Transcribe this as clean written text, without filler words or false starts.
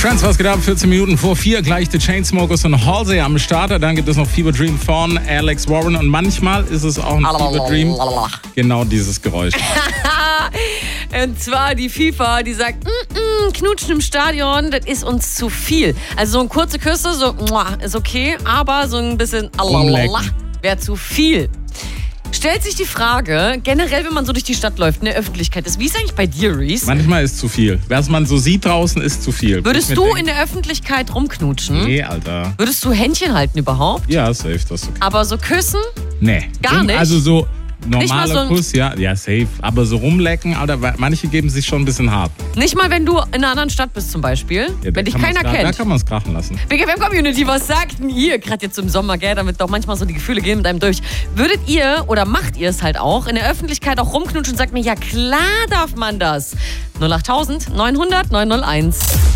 Trends, was geht ab? 14 Minuten vor 4, gleich The Chainsmokers und Halsey am Starter. Dann gibt es noch Fever Dream von Alex Warren und manchmal ist es auch ein Fever Dream. Genau dieses Geräusch. Und zwar die FIFA, die sagt, Knutschen im Stadion, das ist uns zu viel. Also so eine kurze Küsse, so ist okay, aber so ein bisschen wäre zu viel. Stellt sich die Frage, generell, wenn man so durch die Stadt läuft, in der Öffentlichkeit ist, wie ist eigentlich bei dir, Reese? Manchmal ist zu viel. Was man so sieht draußen, ist zu viel. Würdest du in der Öffentlichkeit rumknutschen? Nee, Alter. Würdest du Händchen halten überhaupt? Ja, safe, das ist okay. Aber so küssen? Nee. Gar nicht? Also so Nicht mal normaler so Kuss, ja, safe. Aber so rumlecken, Alter, manche geben sich schon ein bisschen hart. Nicht mal, wenn du in einer anderen Stadt bist zum Beispiel, Ja, wenn dich keiner Da kennt. kann man es krachen lassen. BGFM-Community, was sagt denn ihr? Gerade jetzt im Sommer, gell, damit doch manchmal so die Gefühle gehen mit einem durch. Würdet ihr oder macht ihr es halt auch, in der Öffentlichkeit auch rumknutschen und sagt mir, ja klar darf man das. 08000 900 901.